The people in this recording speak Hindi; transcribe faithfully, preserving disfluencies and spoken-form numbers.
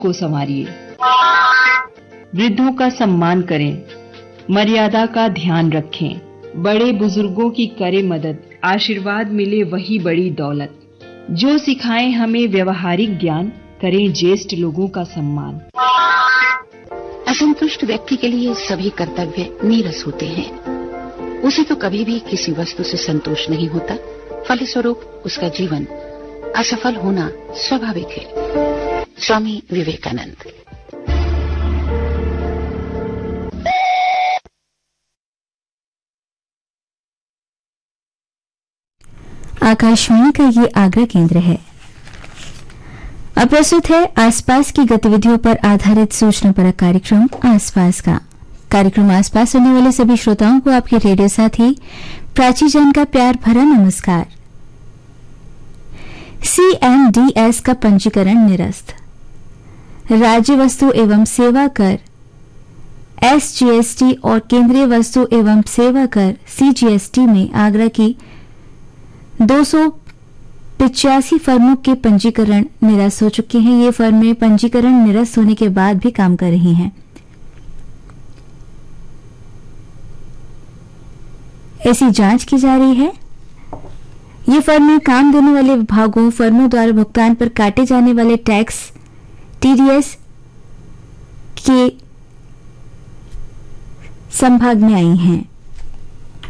को संवारिए। वृद्धों का सम्मान करें, मर्यादा का ध्यान रखें, बड़े बुजुर्गों की करें मदद, आशीर्वाद मिले वही बड़ी दौलत। जो सिखाएं हमें व्यवहारिक ज्ञान, करें ज्येष्ठ लोगों का सम्मान। असंतुष्ट व्यक्ति के लिए सभी कर्तव्य नीरस होते हैं। उसे तो कभी भी किसी वस्तु से संतोष नहीं होता, फलस्वरूप उसका जीवन असफल होना स्वाभाविक है। स्वामी विवेकानंद। आकाशवाणी का ये आगरा केंद्र है। अब प्रस्तुत है आसपास की गतिविधियों पर आधारित सूचना परक कार्यक्रम आसपास का। कार्यक्रम आसपास सुनने वाले सभी श्रोताओं को आपके रेडियो साथी प्राची जैन का प्यार भरा नमस्कार। सीएमडीएस का पंजीकरण निरस्त। राज्य वस्तु एवं सेवा कर एसजीएसटी और केंद्रीय वस्तु एवं सेवा कर सीजीएसटी में आगरा की दो सौ पिचासी फर्मों के पंजीकरण निरस्त हो चुके हैं। ये फर्में पंजीकरण निरस्त होने के बाद भी काम कर रही हैं। ऐसी जांच की जा रही है। ये फर्में काम देने वाले विभागों, फर्मों द्वारा भुगतान पर काटे जाने वाले टैक्स टीडीएस के संभाग में आई हैं।